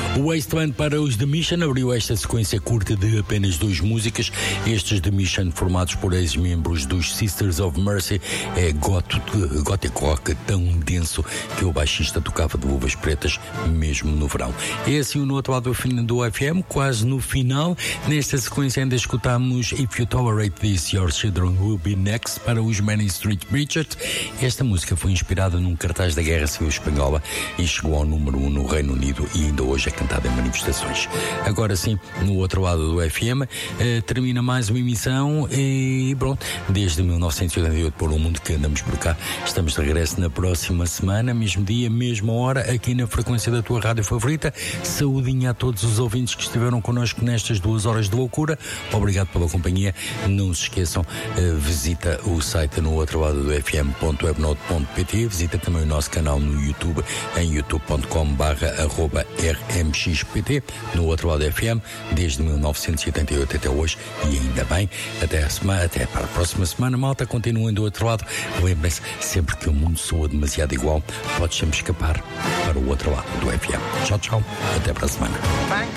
O Wasteland para os The Mission abriu esta sequência curta de apenas 2 músicas. Estes The Mission, formados por ex-membros dos Sisters of Mercy, é gothic rock tão denso que o baixista tocava de luvas pretas mesmo no verão. É assim o outro lado do FM, quase no final. Nesta sequência ainda escutamos If You Tolerate This, Your Children Will Be Next para os Main Street Preachers. Esta música foi inspirada num cartaz da Guerra Civil Espanhola e chegou ao número 1 no Reino Unido e ainda hoje é cantada em manifestações. Agora sim, no outro lado do FM, termina mais uma emissão e pronto, desde 1988 por um mundo que andamos por cá. Estamos de regresso na próxima semana, mesmo dia, mesma hora, aqui na frequência da tua rádio favorita. Saudinha a todos os ouvintes que estiveram connosco nestas 2 horas de loucura. Obrigado pela companhia. Não se esqueçam, visita o site no outro lado do fm.webnode.pt, visita também o nosso canal no YouTube em youtube.com/rmxpt, no outro lado do FM, desde 1988 até hoje, e ainda bem, até para a próxima semana, malta, continuem do outro lado. Lembrem-se, sempre que o mundo soa demasiado igual, podes sempre escapar para o outro lado do FM. Tchau, tchau, até para a semana.